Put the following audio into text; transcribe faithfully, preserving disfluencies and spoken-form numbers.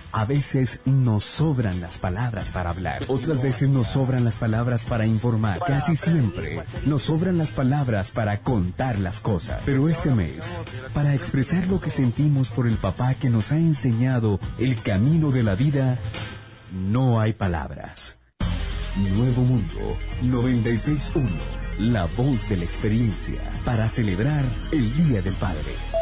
A veces nos sobran las palabras para hablar, otras veces nos sobran las palabras para informar, casi siempre nos sobran las palabras para contar las cosas. Pero este mes, para expresar lo que sentimos por el papá que nos ha enseñado el camino de la vida, no hay palabras. Nuevo Mundo noventa y seis punto uno, la voz de la experiencia, para celebrar el Día del Padre.